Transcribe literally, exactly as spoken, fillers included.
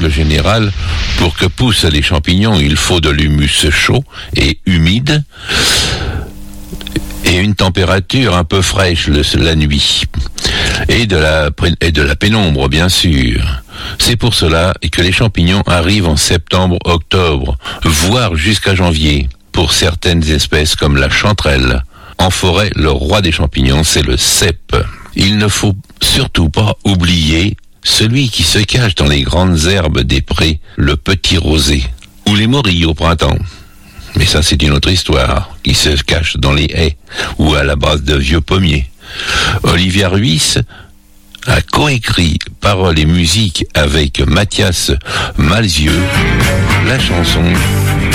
règle générale, pour que poussent les champignons, il faut de l'humus chaud et humide et une température un peu fraîche le, la nuit. Et de, la, et de la pénombre, bien sûr. C'est pour cela que les champignons arrivent en septembre, octobre, voire jusqu'à janvier, pour certaines espèces comme la chanterelle. En forêt, le roi des champignons, c'est le cèpe. Il ne faut surtout pas oublier celui qui se cache dans les grandes herbes des prés, le petit rosé, ou les morilles au printemps. Mais ça, c'est une autre histoire, qui se cache dans les haies, ou à la base de vieux pommiers. Olivia Ruiz a coécrit paroles et musique avec Mathias Malzieu la chanson